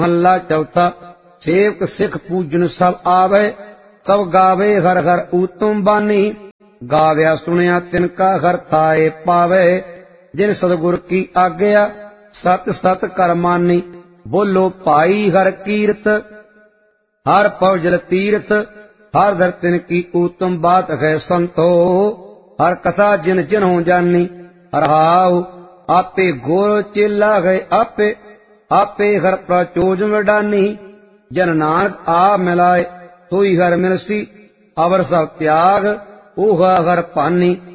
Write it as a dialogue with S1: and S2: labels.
S1: महला चौथा। सेवक सिख पूजन सब आवे, सब गावे हर हर ऊतम बानी। गाव्या सुनिया तिनका हर थाए पावे, जिन सतगुर की आज्ञा सत सत कर मानी। बोलो भाई हर कीरत, हर पवजल तीर्थ, हर दर तिन की उत्तम बात है संतो। हर कथा जिन जिन हो जानी। हरहाऊ आपे गोर चेला है आपे, आपे हर प्रचोज वडानी। जन नानक आ मिलाए सोई हर मिलसी, अवर सब त्याग ओहा हर पानी।